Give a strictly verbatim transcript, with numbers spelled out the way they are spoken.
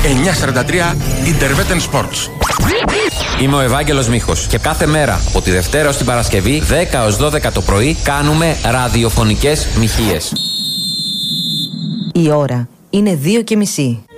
εννιακόσια σαράντα τρία Interveten Sports. Είμαι ο Ευάγγελος Μίχος και κάθε μέρα από τη Δευτέρα ως την Παρασκευή δέκα έως δώδεκα το πρωί κάνουμε ραδιοφωνικές μοιχείες. Η ώρα είναι δύο και μισή.